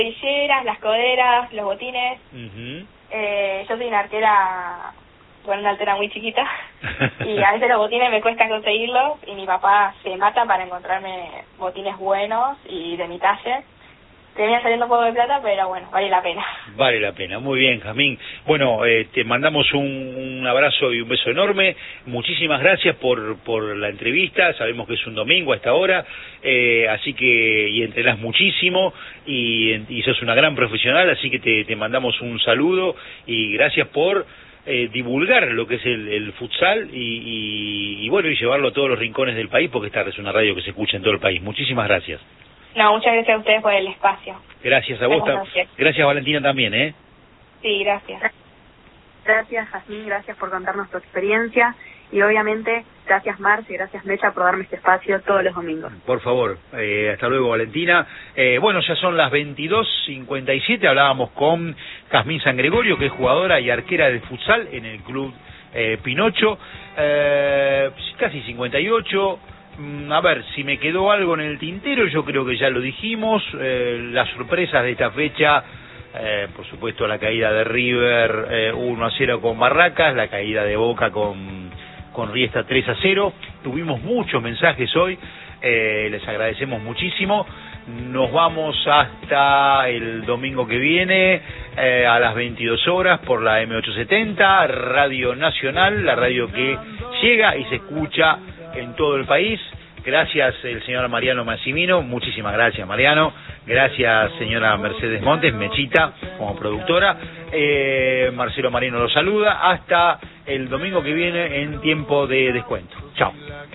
rodilleras, las coderas, los botines. Yo soy una arquera, bueno, una altera muy chiquita, y a veces los botines me cuesta conseguirlos, y mi papá se mata para encontrarme botines buenos y de mi talle. Termina saliendo un poco de plata, pero bueno, vale la pena. Vale la pena, muy bien, Jazmín. Bueno, te mandamos un abrazo y un beso enorme. Muchísimas gracias por la entrevista. Sabemos que es un domingo a esta hora, así que y entrenás muchísimo y sos una gran profesional, así que te mandamos un saludo y gracias por divulgar lo que es el futsal y bueno, y llevarlo a todos los rincones del país, porque esta es una radio que se escucha en todo el país. Muchísimas gracias. No, muchas gracias a ustedes por el espacio. Gracias a vos. Gracias, Valentina, también, ¿eh? Sí, gracias. Gracias, Jazmín, gracias por contarnos tu experiencia. Y obviamente, gracias, Marce, y gracias, Mecha, por darme este espacio todos los domingos. Por favor, hasta luego, Valentina. Bueno, ya son las 22:57, hablábamos con Jazmín San Gregorio, que es jugadora y arquera de futsal en el club Pinocho, casi 58. A ver, si me quedó algo en el tintero, yo creo que ya lo dijimos. Las sorpresas de esta fecha, por supuesto la caída de River 1-0 con Barracas, la caída de Boca con Riestra 3-0. Tuvimos muchos mensajes hoy, les agradecemos muchísimo. Nos vamos hasta el domingo que viene a las 22 horas por la M870, Radio Nacional, la radio que llega y se escucha en todo el país. Gracias el señor Mariano Massimino, muchísimas gracias Mariano, gracias señora Mercedes Montes, Mechita como productora, Marcelo Marino lo saluda, hasta el domingo que viene en Tiempo de Descuento. Chao.